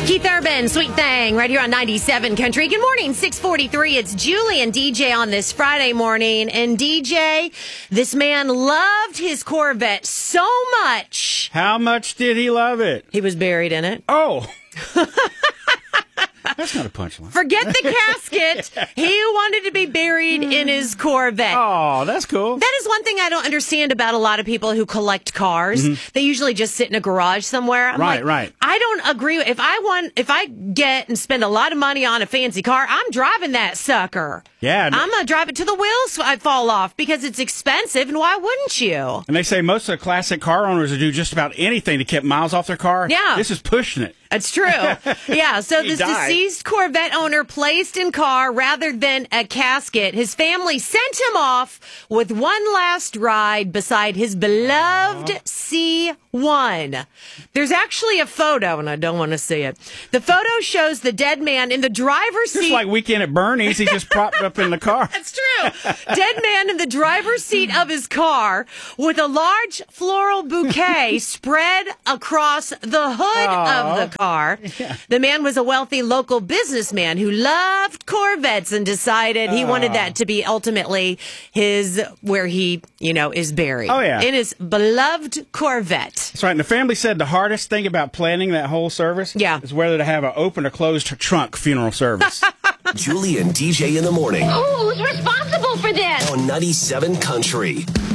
Keith Urban, Sweet Thing, right here on 97 Country. Good morning, 6:43. It's Julie and DJ on this Friday morning. And DJ, this man loved his Corvette so much. How much did he love it? He was buried in it. Oh. That's not a punchline. Forget the casket. He wanted to be buried in his Corvette. Oh, that's cool. That is one thing I don't understand about a lot of people who collect cars. They usually just sit in a garage somewhere. I'm Right. I don't agree. If I get and spend a lot of money on a fancy car, I'm driving that sucker. Yeah. I'm going to drive it till the wheels fall off because it's expensive, and why wouldn't you? And they say most of the classic car owners will do just about anything to keep miles off their car. Yeah. This is pushing it. That's true. Yeah, so He this died. deceased Corvette owner placed in car rather than a casket. His family sent him off with one last ride beside his beloved C1. There's actually a photo, and I don't want to see it. The photo shows the dead man in the driver's Just seat. like Weekend at Bernie's, he just propped up in the car. That's true. Dead man in the driver's seat of his car with a large floral bouquet spread across the hood of the car. Yeah. The man was a wealthy local businessman who loved Corvettes and decided he wanted that to be ultimately where he, is buried. Oh, yeah. In his beloved Corvette. That's right. And the family said the hardest thing about planning that whole service is whether to have an open or closed trunk funeral service. Julie and DJ in the morning Who's responsible for this? on 97 Country.